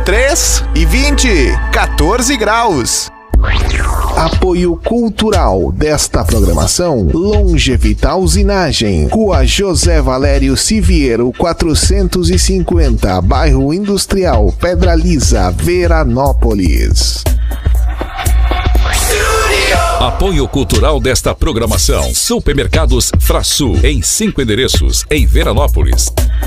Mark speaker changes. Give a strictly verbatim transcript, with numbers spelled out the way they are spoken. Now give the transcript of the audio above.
Speaker 1: três e vinte, quatorze graus.
Speaker 2: Apoio cultural desta programação: Longevital Usinagem, Rua José Valério Siviero quatrocentos e cinquenta, Bairro Industrial, Pedra Lisa, Veranópolis.
Speaker 3: Apoio cultural desta programação: Supermercados Frasul, em cinco endereços, em Veranópolis.